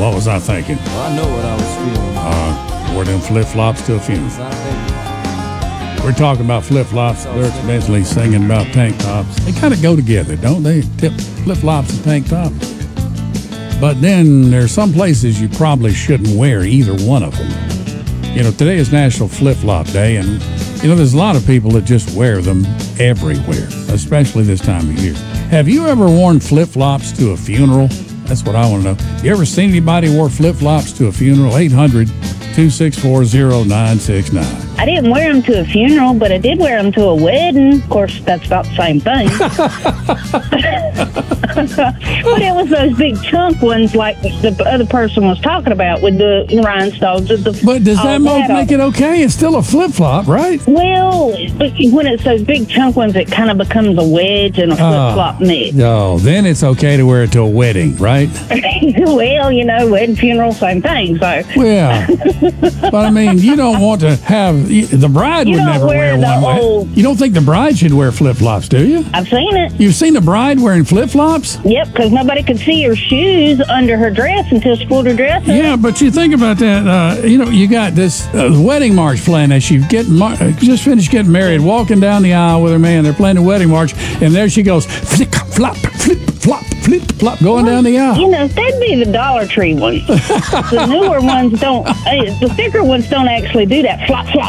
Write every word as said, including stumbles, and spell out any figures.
what was I thinking? Well, I know what I was feeling. Uh, wore them flip-flops to a funeral. Yes, I think. We're talking about flip-flops. Dirk's basically singing about tank tops. They kind of go together, don't they? Tip flip-flops and tank tops. But then there's some places you probably shouldn't wear either one of them. You know, today is National Flip-Flop Day, and, you know, there's a lot of people that just wear them everywhere, especially this time of year. Have you ever worn flip-flops to a funeral? That's what I want to know. You ever seen anybody wore flip-flops to a funeral? eight hundred, two six four, zero nine six nine. I didn't wear them to a funeral, but I did wear them to a wedding. Of course, that's about the same thing. But it was those big chunk ones like the other person was talking about with the rhinestones. The, But does that all make that it okay? It's still a flip-flop, right? Well, but when it's those big chunk ones, it kind of becomes a wedge and a flip-flop mix. Oh, then it's okay to wear it to a wedding, right? Well, you know, wedding, funeral, same thing. So, Well, but I mean, you don't want to have the bride You would don't never wear wear the one. old- You don't think the bride should wear flip-flops, do you? I've seen it. You've seen the bride wearing flip-flops? Yep, because nobody could see her shoes under her dress until she pulled her dress up. Yeah, but you think about that. Uh, you know, you got this uh, wedding march playing as she's getting mar- uh, just finished getting married, walking down the aisle with her man. They're playing the wedding march, and there she goes, flick, flop, flip, flop, flip, flop, going down the aisle. You know, that'd be the Dollar Tree ones. The newer ones don't, uh, the thicker ones don't actually do that flop, flop,